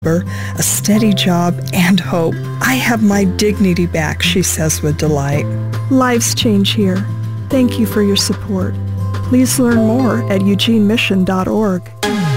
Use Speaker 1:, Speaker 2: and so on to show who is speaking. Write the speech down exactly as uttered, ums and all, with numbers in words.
Speaker 1: a steady job, and hope. I have my dignity back, she says with delight.
Speaker 2: Lives change here. Thank you for your support. Please learn more at eugene mission dot org.